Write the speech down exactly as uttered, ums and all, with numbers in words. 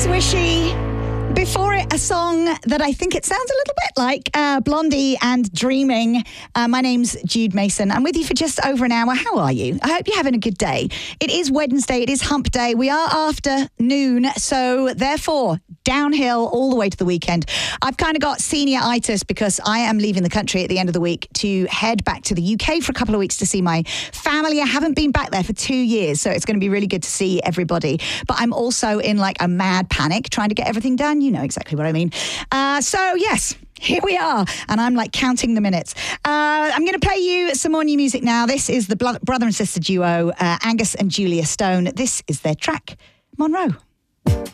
Swishy. Before it, a song that I think it sounds a little bit like uh, Blondie and Dreaming. Uh, my name's Jude Mason. I'm with you for just over an hour. How are you? I hope you're having a good day. It is Wednesday. It is hump day. We are after noon. So therefore, downhill all the way to the weekend. I've kind of got senior-itis because I am leaving the country at the end of the week to head back to the U K for a couple of weeks to see my family. I haven't been back there for two years, so it's going to be really good to see everybody. But I'm also in like a mad panic trying to get everything done. You know exactly what I mean. Uh, so, yes, here we are. And I'm like counting the minutes. Uh, I'm going to play you some more new music now. This is the blo- brother and sister duo, uh, Angus and Julia Stone. This is their track, Monroe.